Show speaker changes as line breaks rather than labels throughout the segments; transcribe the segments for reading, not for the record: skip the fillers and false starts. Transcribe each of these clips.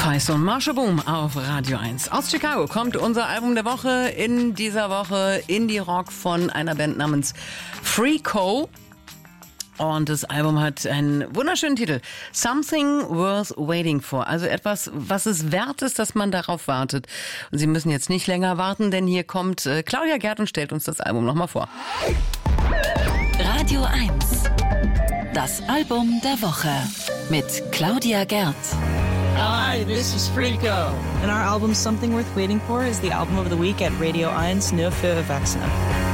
Feist und Marshall Boom auf Radio 1. Aus Chicago kommt unser Album der Woche. In dieser Woche Indie-Rock von einer Band namens Freako. Und das Album hat einen wunderschönen Titel. Something Worth Waiting For. Also etwas, was es wert ist, dass man darauf wartet. Und Sie müssen jetzt nicht länger warten, denn hier kommt Claudia Gerd und stellt uns das Album nochmal vor.
Radio 1. Das Album der Woche mit Claudia Gerd.
Hi, this is Freako.
And our album Something Worth Waiting For is the album of the week at Radio 1 nur für Erwachsene.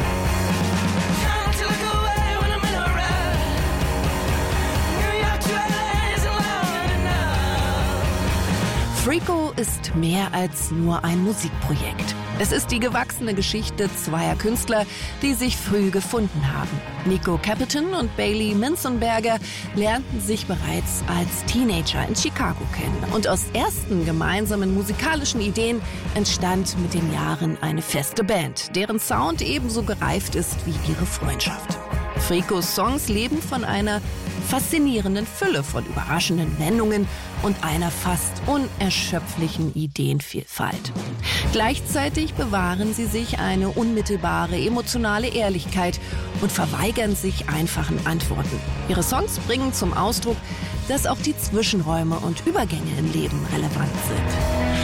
Freako ist mehr als nur ein Musikprojekt. Es ist die gewachsene Geschichte zweier Künstler, die sich früh gefunden haben. Nico Capitan und Bailey Minzenberger lernten sich bereits als Teenager in Chicago kennen. Und aus ersten gemeinsamen musikalischen Ideen entstand mit den Jahren eine feste Band, deren Sound ebenso gereift ist wie ihre Freundschaft. Freakos Songs leben von einer faszinierenden Fülle von überraschenden Wendungen und einer fast unerschöpflichen Ideenvielfalt. Gleichzeitig bewahren sie sich eine unmittelbare emotionale Ehrlichkeit und verweigern sich einfachen Antworten. Ihre Songs bringen zum Ausdruck, dass auch die Zwischenräume und Übergänge im Leben relevant sind.